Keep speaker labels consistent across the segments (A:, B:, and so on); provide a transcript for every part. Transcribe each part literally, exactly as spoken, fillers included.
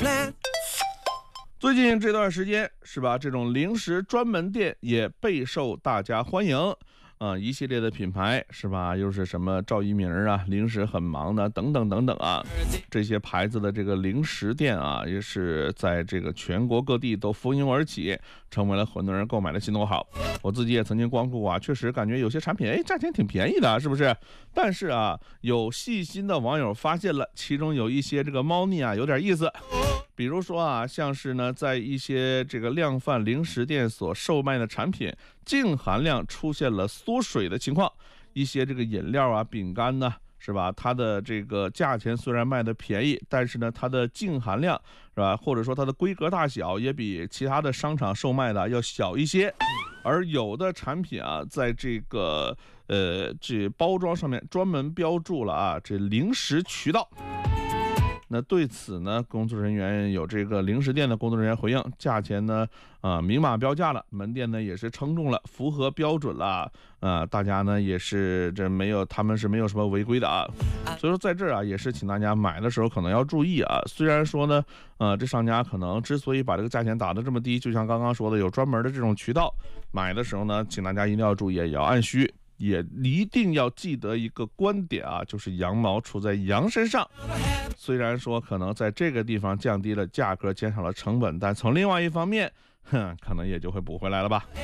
A: 最近这段时间是吧，这种零食专门店也备受大家欢迎啊、呃，一系列的品牌是吧，又是什么赵一鸣啊，零食很忙的等等等等啊，这些牌子的这个零食店啊，也是在这个全国各地都蜂拥而起，成为了很多人购买的心头好。我自己也曾经光顾啊，确实感觉有些产品哎价钱挺便宜的，是不是？但是啊，有细心的网友发现了其中有一些这个猫腻啊有点意思。比如说啊，像是呢，在一些这个量贩零食店所售卖的产品，净含量出现了缩水的情况。一些这个饮料啊、饼干呢，是吧？它的这个价钱虽然卖的便宜，但是呢，它的净含量是吧，或者说它的规格大小也比其他的商场售卖的要小一些。而有的产品啊，在这个呃这包装上面专门标注了啊，这零食渠道。那对此呢，工作人员有这个零食店的工作人员回应，价钱呢啊、呃、明码标价了，门店呢也是称重了，符合标准了啊、呃，大家呢也是这没有，他们是没有什么违规的啊。所以说在这儿啊，也是请大家买的时候可能要注意啊。虽然说呢，呃，这商家可能之所以把这个价钱打得这么低，就像刚刚说的，有专门的这种渠道，买的时候呢，请大家一定要注意，也要按需。也一定要记得一个观点啊，就是羊毛出在羊身上。虽然说可能在这个地方降低了价格，减少了成本，但从另外一方面，哼，可能也就会补回来了吧。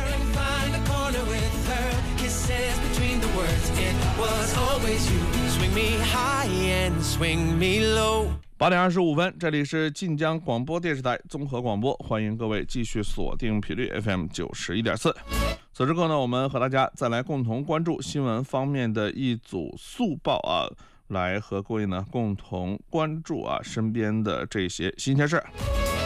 A: 八点二十五分，这里是晋江广播电视台综合广播，欢迎各位继续锁定频率 F M 九十一点四。此时刻呢，我们和大家再来共同关注新闻方面的一组速报啊，来和各位呢共同关注啊身边的这些新鲜事。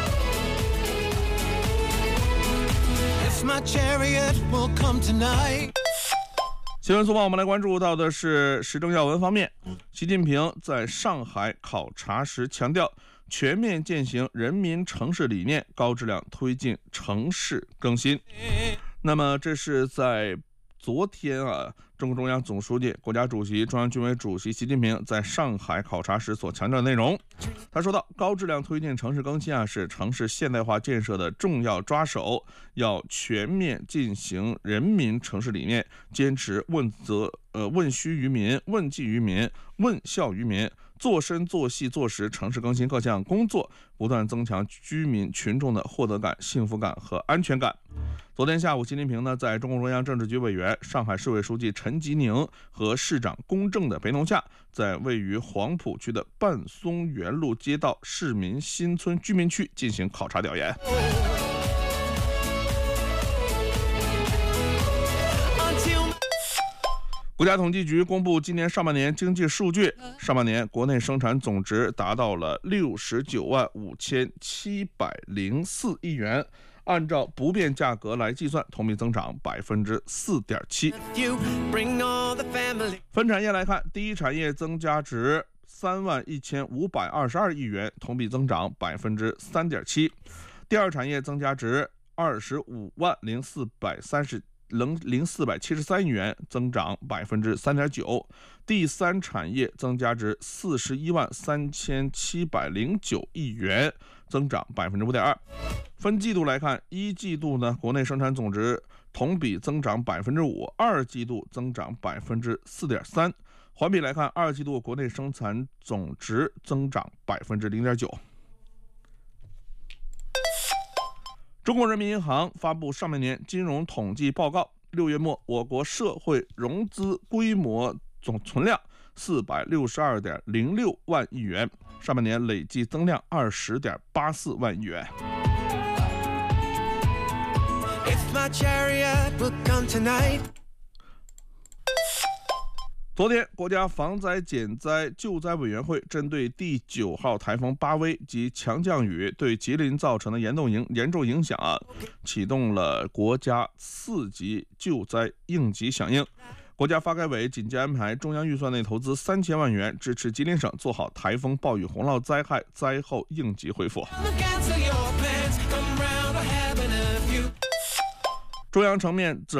A: 新闻速报，我们来关注到的是时政要闻方面。习近平在上海考察时强调，全面践行人民城市理念，高质量推进城市更新。那么这是在昨天啊，中共中央总书记、国家主席、中央军委主席习近平在上海考察时所强调的内容。他说到，高质量推进城市更新啊，是城市现代化建设的重要抓手，要全面进行人民城市理念，坚持问责、呃问需于民、问计于民、问效于民，做深做细做实城市更新各项工作，不断增强居民群众的获得感、幸福感和安全感。昨天下午，习近平呢在中共中央政治局委员、上海市委书记陈吉宁和市长龚正的陪同下，在位于黄浦区的半松园路街道市民新村居民区进行考察调研。国家统计局公布今年上半年经济数据，上半年国内生产总值达到了六十九万五千七百零四亿元，按照不变价格来计算，同比增长百分之四点七。分产业来看，第一产业增加值三万一千五百二十二亿元，同比增长百分之三点七。第二产业增加值二十五万零四百三十。零四百七十三亿元，增长百分之三点九。第三产业增加值四十一万三千七百零九亿元，增长百分之五点二。分季度来看，一季度呢，国内生产总值同比增长百分之五，二季度增长百分之四点三。环比来看，二季度国内生产总值增长百分之零点九。中国人民银行发布上半年金融统计报告，六月末我国社会融资规模总存量四百六十二点零六万亿元，上半年累计增量二十点八四万亿元。昨天，国家防灾减灾救灾委员会针对第九号台风巴威及强降雨对吉林造成的严重影严重影响啊，启动了国家四级救灾应急响应。国家发改委紧急安排中央预算内投资三千万元，支持吉林省做好台风、暴雨、洪涝灾害灾后应急恢复。中央层面